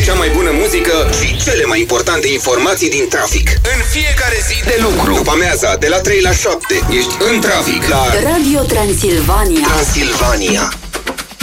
cea mai bună muzică și cele mai importante informații din trafic. În fiecare zi de lucru, după amiaza, de la 3 la 7, ești în trafic la Radio Transilvania. Transilvania.